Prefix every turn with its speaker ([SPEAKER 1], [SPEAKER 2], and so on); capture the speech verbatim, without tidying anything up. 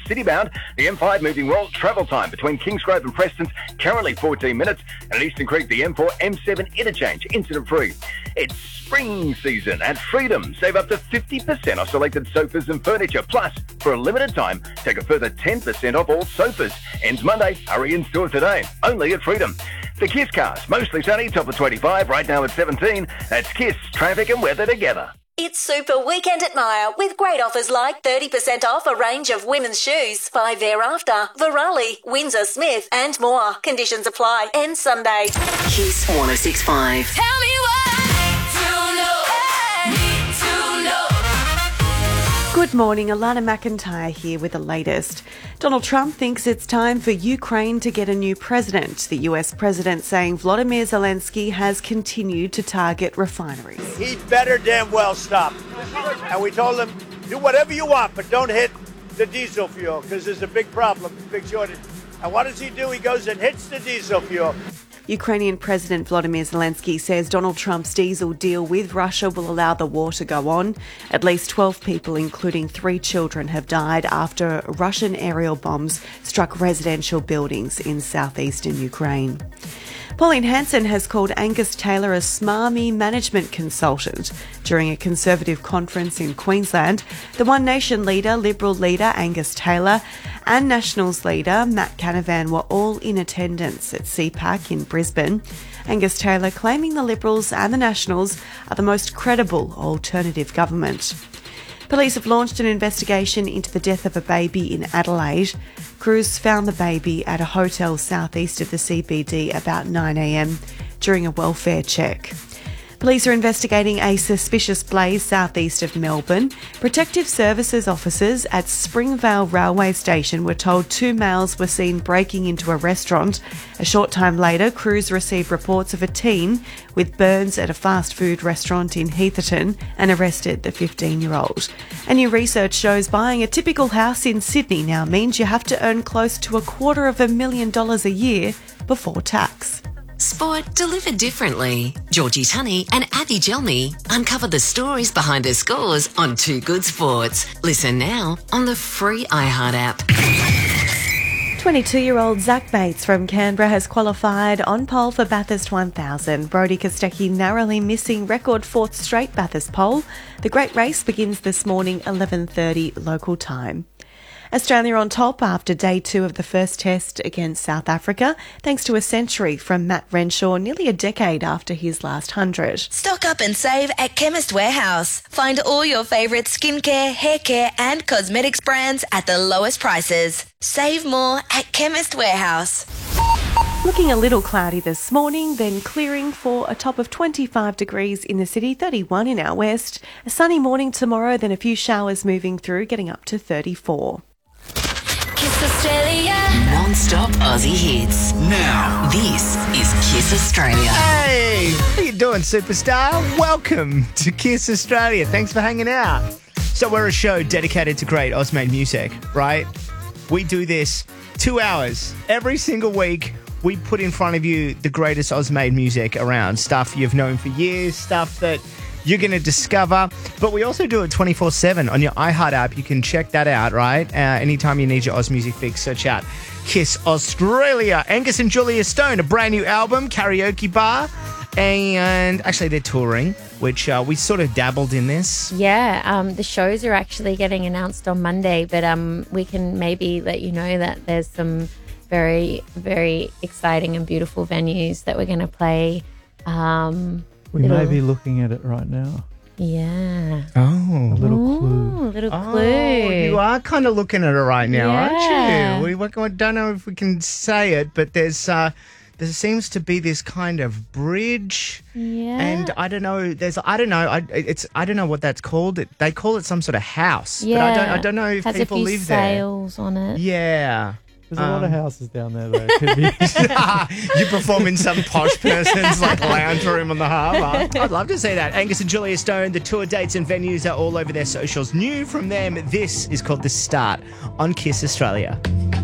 [SPEAKER 1] Citybound, the M five moving well. Travel time between Kingsgrove and Preston's currently fourteen minutes. And at Eastern Creek, the M four M seven interchange, incident-free. It's spring season at Freedom. Save up to fifty percent off selected sofas and furniture. Plus, for a limited time, take a further ten percent off all sofas. Ends Monday. Hurry in store today. Only at Freedom. The Kiss cars, mostly sunny, top of twenty-five, right now at seventeen. That's Kiss, traffic and weather together.
[SPEAKER 2] It's Super Weekend at Myer with great offers like thirty percent off a range of women's shoes, Five Thereafter, Varalli, Windsor Smith and more. Conditions apply. End Sunday.
[SPEAKER 3] Kiss one oh six point five.
[SPEAKER 4] Tell me what to know. Need to know.
[SPEAKER 5] Good morning, Alana McIntyre here with the latest. Donald Trump thinks it's time for Ukraine to get a new president. The U S president saying Volodymyr Zelensky has continued to target refineries.
[SPEAKER 6] He'd better damn well stop. And we told him, do whatever you want, but don't hit the diesel fuel, because there's a big problem, a big shortage. And what does he do? He goes and hits the diesel fuel.
[SPEAKER 5] Ukrainian President Volodymyr Zelensky says Donald Trump's diesel deal with Russia will allow the war to go on. At least twelve people, including three children, have died after Russian aerial bombs struck residential buildings in southeastern Ukraine. Pauline Hanson has called Angus Taylor a smarmy management consultant. During a Conservative conference in Queensland, the One Nation leader, Liberal leader Angus Taylor, and Nationals leader Matt Canavan were all in attendance at C PAC in Brisbane. Angus Taylor claiming the Liberals and the Nationals are the most credible alternative government. Police have launched an investigation into the death of a baby in Adelaide. Crews found the baby at a hotel southeast of the C B D about nine a m during a welfare check. Police are investigating a suspicious blaze southeast of Melbourne. Protective Services officers at Springvale Railway Station were told two males were seen breaking into a restaurant. A short time later, crews received reports of a teen with burns at a fast food restaurant in Heatherton and arrested the fifteen-year-old. And new research shows buying a typical house in Sydney now means you have to earn close to a quarter of a million dollars a year before tax.
[SPEAKER 3] Sport delivered differently. Georgie Tunney and Abby Gelmy uncover the stories behind the scores on Too Good Sports. Listen now on the free iHeart app.
[SPEAKER 5] twenty-two-year-old Zach Bates from Canberra has qualified on pole for Bathurst one thousand. Brodie Kostecki narrowly missing record fourth straight Bathurst pole. The great race begins this morning, eleven thirty local time. Australia on top after day two of the first test against South Africa, thanks to a century from Matt Renshaw nearly a decade after his last hundred.
[SPEAKER 7] Stock up and save at Chemist Warehouse. Find all your favourite skincare, hair care and cosmetics brands at the lowest prices. Save more at Chemist Warehouse.
[SPEAKER 5] Looking a little cloudy this morning, then clearing for a top of twenty-five degrees in the city, thirty-one in our west. A sunny morning tomorrow, then a few showers moving through, getting up to thirty-four.
[SPEAKER 4] Kiss Australia.
[SPEAKER 3] Non-stop Aussie hits.
[SPEAKER 8] Now.
[SPEAKER 3] This is Kiss Australia.
[SPEAKER 8] Hey, how you doing, superstar? Welcome to Kiss Australia. Thanks for hanging out. So we're a show dedicated to great Ausmade music, right? We do this two hours every single week. We put in front of you the greatest Ausmade music around. Stuff you've known for years, stuff that you're going to discover. But we also do it twenty-four seven on your iHeart app. You can check that out, right? Uh, anytime you need your Oz music fix, search out Kiss Australia. Angus and Julia Stone, a brand new album, Karaoke Bar. And actually they're touring, which uh, we sort of dabbled in this.
[SPEAKER 9] Yeah, um, the shows are actually getting announced on Monday, but um, we can maybe let you know that there's some very, very exciting and beautiful venues that we're going to play. Um,
[SPEAKER 10] we may be looking at it right now.
[SPEAKER 9] Yeah.
[SPEAKER 8] Oh.
[SPEAKER 10] A little
[SPEAKER 9] Ooh,
[SPEAKER 10] clue.
[SPEAKER 9] A little
[SPEAKER 8] Oh,
[SPEAKER 9] clue.
[SPEAKER 8] you are kind of looking at it right now,
[SPEAKER 9] Yeah.
[SPEAKER 8] aren't you? We, we don't know if we can say it, but there's uh, there seems to be this kind of bridge.
[SPEAKER 9] Yeah.
[SPEAKER 8] And I don't know. There's I don't know. I it's I don't know what that's called. It, they call it some sort of house.
[SPEAKER 9] Yeah.
[SPEAKER 8] But I don't I don't know if
[SPEAKER 9] Has
[SPEAKER 8] people
[SPEAKER 9] a few
[SPEAKER 8] live there.
[SPEAKER 9] sails on it.
[SPEAKER 8] Yeah.
[SPEAKER 10] There's a lot of
[SPEAKER 8] Um,
[SPEAKER 10] houses down there, though. Could be.
[SPEAKER 8] You perform in some posh person's like lounge room on the harbour. I'd love to see that. Angus and Julia Stone, the tour dates and venues are all over their socials. New from them, this is called The Start on Kiss Australia.